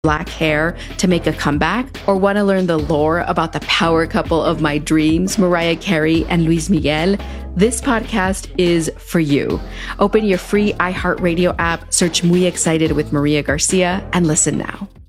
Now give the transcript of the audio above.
black hair to make a comeback? Or want to learn the lore about the power couple of my dreams, Mariah Carey and Luis Miguel? This podcast is for you. Open your free iHeartRadio app, search Muy Excited with Maria Garcia, and listen now.